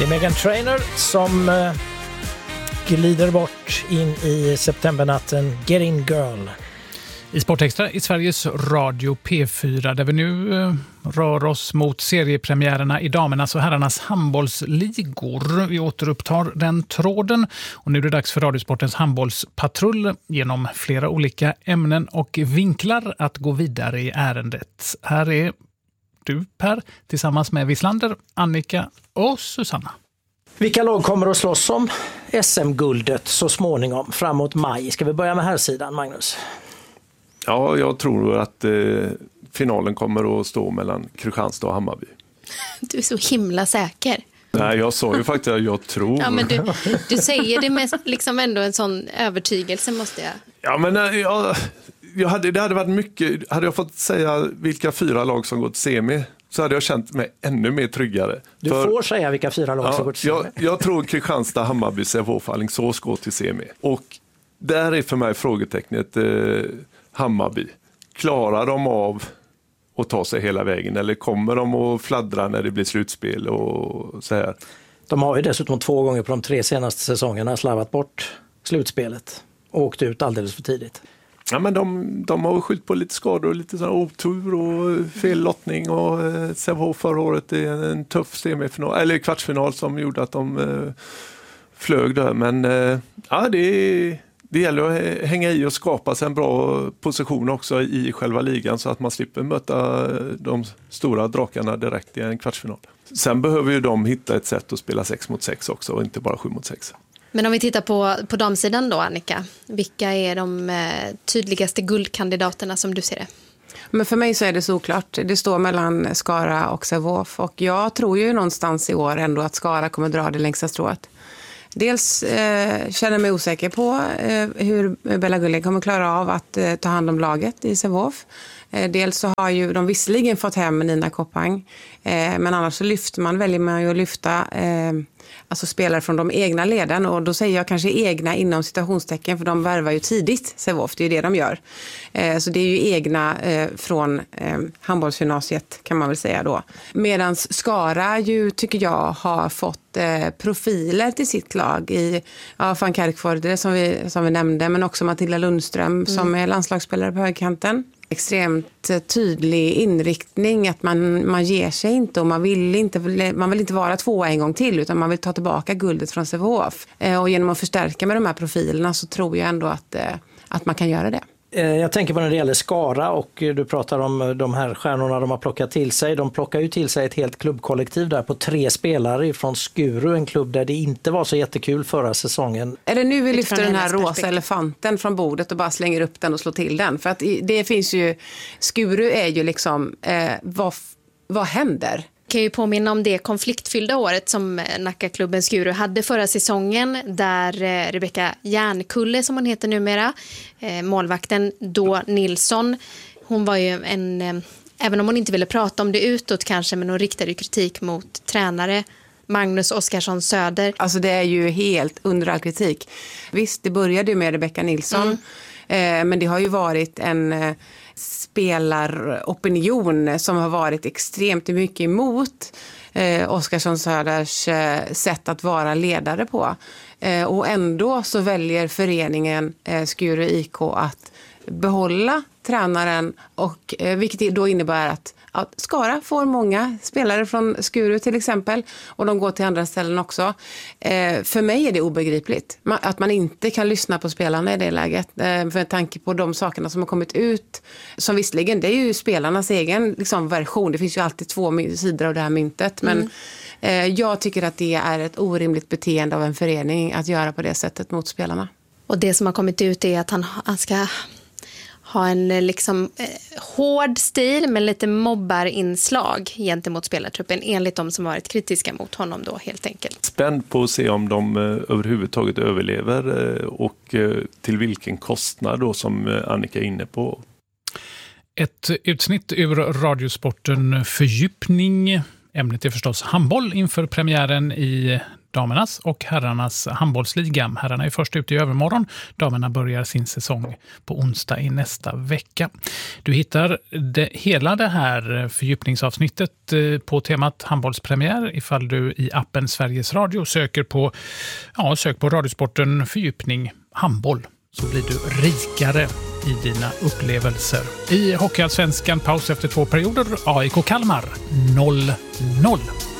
Det är Meghan Trainor som glider bort in i septembernatten. Get in girl. I Sportextra i Sveriges Radio P4 där vi nu rör oss mot seriepremiärerna i damernas och herrarnas handbollsligor. Vi återupptar den tråden och nu är det dags för Radiosportens handbollspatrull genom flera olika ämnen och vinklar att gå vidare i ärendet. Här är du, Per, tillsammans med Wislander, Annika och Susanna. Vilka lag kommer att slåss om SM-guldet så småningom framåt maj? Ska vi börja med här sidan, Magnus? Ja, jag tror att finalen kommer att stå mellan Kristianstad och Hammarby. Du är så himla säker. Nej, jag sa ju faktiskt att jag tror. Ja, men du säger det med liksom ändå en sån övertygelse, måste jag. Ja, men det hade varit mycket. Hade jag fått säga vilka 4 lag som gått semi så hade jag känt mig ännu mer tryggare. Du får säga vilka 4 lag som gått semi. Jag tror Kristianstad, Hammarby, Sävehof, Alingsås går till semi. Och där är för mig frågetecknet Hammarby. Klarar de av att ta sig hela vägen eller kommer de att fladdra när det blir slutspel och så här? De har ju dessutom 2 gånger på de 3 senaste säsongerna slarvat bort slutspelet och åkt ut alldeles för tidigt. Ja, men de har skyllt på lite skador och lite sån otur och fel lottning och Sävehof förra året är en tuff semifinal eller kvartsfinal som gjorde att de flög där. Men ja, det gäller att hänga i och skapa sig en bra position också i själva ligan så att man slipper möta de stora drakarna direkt i en kvartsfinal. Sen behöver ju de hitta ett sätt att spela 6 mot 6 också och inte bara 7 mot 6. Men om vi tittar på damsidan då, Annika. Vilka är de tydligaste guldkandidaterna som du ser det? Men för mig så är det såklart. Det står mellan Skara och Sävehof. Och jag tror ju någonstans i år ändå att Skara kommer dra det längsta strået. Dels känner jag mig osäker på hur Bella Gullig kommer klara av att ta hand om laget i Sävehof. Dels så har ju de visserligen fått hem Nina Koppang. Men annars så väljer man ju att lyfta alltså spelare från de egna leden. Och då säger jag kanske egna inom citationstecken för de värvar ju tidigt Sävehof. Det är ju det de gör. Så det är ju egna från handbollsgymnasiet kan man väl säga då. Medan Skara ju tycker jag har fått profiler till sitt lag i Fan Kärkford som vi nämnde, men också Matilda Lundström som är landslagsspelare på högkanten. Extremt tydlig inriktning att man ger sig inte och man vill inte vara 2 en gång till utan man vill ta tillbaka guldet från Sävehof. Och genom att förstärka med de här profilerna så tror jag ändå att man kan göra det. Jag tänker på när det gäller Skara och du pratar om de här stjärnorna de har plockat till sig. De plockar ju till sig ett helt klubbkollektiv där på 3 spelare från Skuru, en klubb där det inte var så jättekul förra säsungen. Är det nu vi lyfter den här rosa elefanten från bordet och bara slänger upp den och slår till den? För att det finns ju, Skuru är ju liksom, vad händer? Kan ju påminna om det konfliktfyllda året som Nackaklubben Skuru hade förra säsongen där Rebecka Järnkulle som hon heter numera, målvakten då Nilsson, hon var ju även om hon inte ville prata om det utåt kanske, men hon riktade kritik mot tränare Magnus Oskarsson Söder. Alltså det är ju helt under all kritik. Visst, det började ju med Rebecka Nilsson men det har ju varit en spelaropinion som har varit extremt mycket emot Oskarsson Söders sätt att vara ledare på. Och ändå så väljer föreningen Skuru IK att behålla tränaren och vilket då innebär att Skara får många spelare från Skuru till exempel och de går till andra ställen också. För mig är det obegripligt att man inte kan lyssna på spelarna i det läget för tanke på de sakerna som har kommit ut som visserligen, det är ju spelarnas egen liksom, version. Det finns ju alltid 2 sidor av det här myntet men jag tycker att det är ett orimligt beteende av en förening att göra på det sättet mot spelarna. Och det som har kommit ut är att han ska ha en liksom hård stil med lite mobbarinslag gentemot spelartruppen enligt de som har varit kritiska mot honom då helt enkelt. Spänd på att se om de överhuvudtaget överlever och till vilken kostnad då som Annika är inne på. Ett utsnitt ur Radiosporten Fördjupning. Ämnet är förstås handboll inför premiären i damernas och herrarnas handbollsliga. Herrarna är först ute i övermorgon. Damerna börjar sin säsong på onsdag i nästa vecka. Du hittar hela det här fördjupningsavsnittet på temat handbollspremiär ifall du i appen Sveriges Radio söker på Radiosporten fördjupning handboll. Så blir du rikare i dina upplevelser. I Hockeyallsvenskan paus efter 2 perioder. AIK Kalmar 0-0.